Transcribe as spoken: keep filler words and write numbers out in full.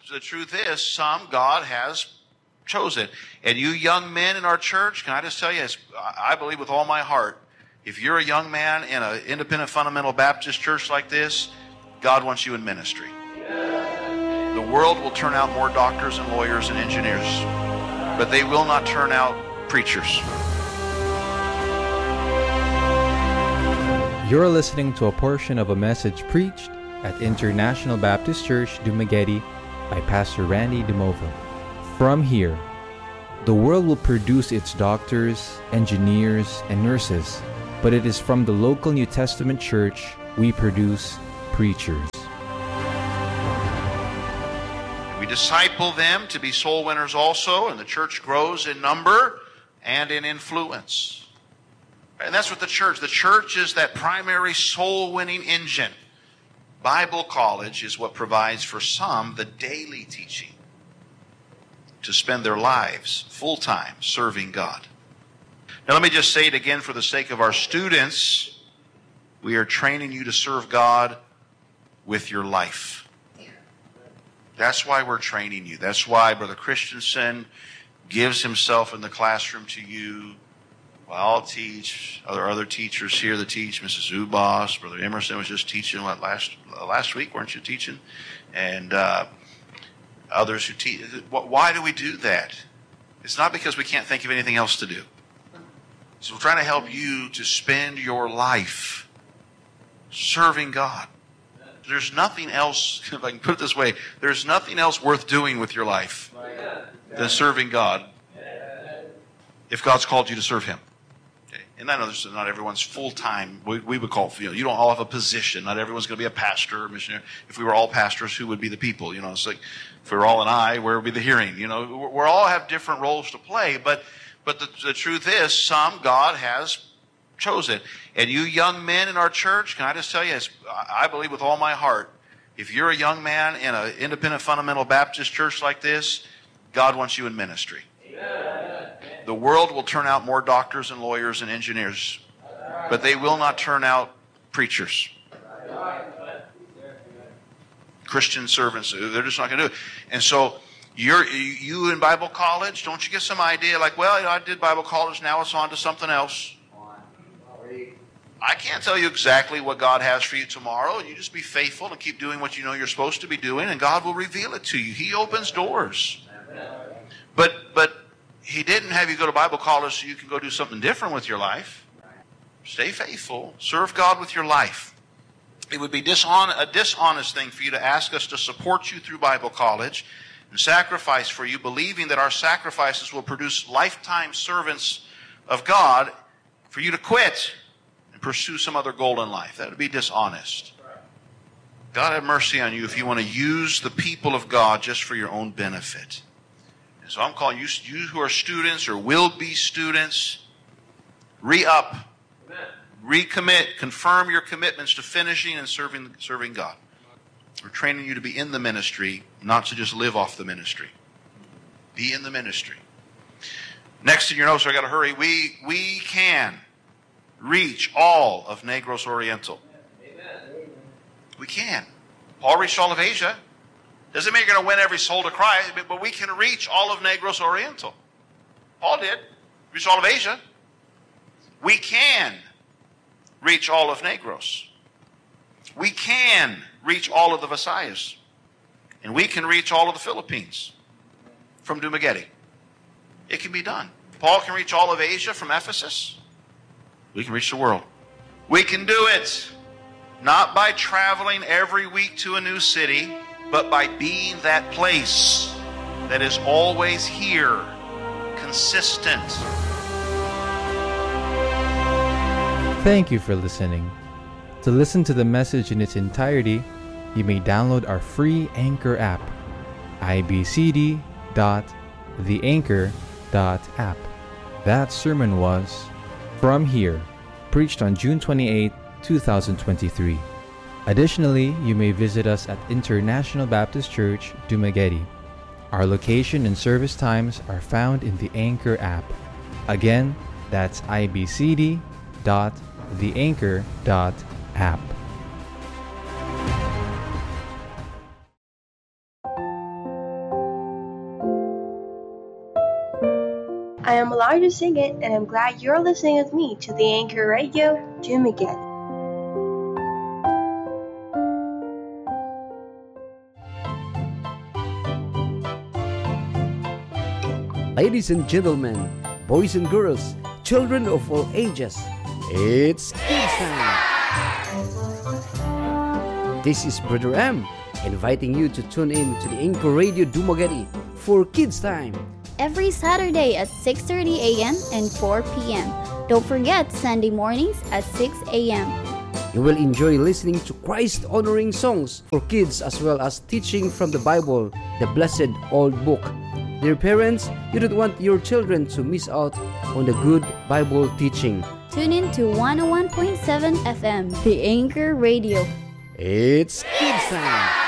The truth is, some God has chosen. And you young men in our church, can I just tell you, I believe with all my heart, if you're a young man in an independent fundamental Baptist church like this, God wants you in ministry. The world will turn out more doctors and lawyers and engineers, but they will not turn out preachers. You're listening to a portion of a message preached at International Baptist Church, Dumaguete by Pastor Randy DeMova. From here, the world will produce its doctors, engineers, and nurses, but it is from the local New Testament church we produce preachers. We disciple them to be soul winners also, and the church grows in number and in influence. And that's what the church, the church is that primary soul-winning engine. Bible college is what provides for some the daily teaching to spend their lives full-time serving God. Now let me just say it again for the sake of our students. We are training you to serve God with your life. That's why we're training you. That's why Brother Christensen gives himself in the classroom to you. Well, I'll teach. Other other teachers here that teach. Missus Ubas, Brother Emerson was just teaching what last last week, weren't you teaching? And uh, others who teach. Why do we do that? It's not because we can't think of anything else to do. So we're trying to help you to spend your life serving God. There's nothing else, if I can put it this way, there's nothing else worth doing with your life than serving God if God's called you to serve Him. Okay. And I know this is not everyone's full-time, we, we would call, you know, you don't all have a position. Not everyone's going to be a pastor or missionary. If we were all pastors, who would be the people? You know, it's like, if we were all an eye, where would be the hearing? You know, we we all have different roles to play, but But the, the truth is, some God has chosen. And you young men in our church, can I just tell you, I believe with all my heart, if you're a young man in an independent fundamental Baptist church like this, God wants you in ministry. Amen. The world will turn out more doctors and lawyers and engineers, but they will not turn out preachers. Christian servants, they're just not going to do it. And so, You're, you in Bible college, don't you get some idea like, well, you know, I did Bible college, now it's on to something else. I can't tell you exactly what God has for you tomorrow. You just be faithful and keep doing what you know you're supposed to be doing, and God will reveal it to you. He opens doors. But but He didn't have you go to Bible college so you can go do something different with your life. Stay faithful. Serve God with your life. It would be dishon- a dishonest thing for you to ask us to support you through Bible college and sacrifice for you, believing that our sacrifices will produce lifetime servants of God, for you to quit and pursue some other goal in life. That would be dishonest. God have mercy on you if you want to use the people of God just for your own benefit. And so I'm calling you, you who are students or will be students, re-up, recommit, confirm your commitments to finishing and serving, serving God. We're training you to be in the ministry, not to just live off the ministry. Be in the ministry. Next in your notes, I got to hurry. We we can reach all of Negros Oriental. Amen. We can. Paul reached all of Asia. Doesn't mean you're going to win every soul to Christ, but we can reach all of Negros Oriental. Paul did. Reach all of Asia. We can reach all of Negros. We can reach all of the Visayas. And we can reach all of the Philippines from Dumaguete. It can be done. Paul can reach all of Asia from Ephesus. We can reach the world. We can do it not by traveling every week to a new city, but by being that place that is always here, consistent. Thank you for listening. To listen to the message in its entirety, you may download our free Anchor app, i b c d dot the anchor dot app. That sermon was From Here, preached on June twenty-eighth, twenty twenty-three. Additionally, you may visit us at International Baptist Church, Dumaguete. Our location and service times are found in the Anchor app. Again, that's i b c d dot the anchor dot app. I am allowed to sing it, and I'm glad you're listening with me to the Anchor Radio Dumaguete. Ladies and gentlemen, boys and girls, children of all ages, it's Kids Time! This is Brother M, inviting you to tune in to the Anchor Radio Dumaguete for Kids Time. Every Saturday at six thirty a.m. and four p.m. Don't forget Sunday mornings at six a.m. You will enjoy listening to Christ-honoring songs for kids as well as teaching from the Bible, the blessed old book. Dear parents, you don't want your children to miss out on the good Bible teaching. Tune in to one oh one point seven F M, the Anchor Radio. It's Kids Time!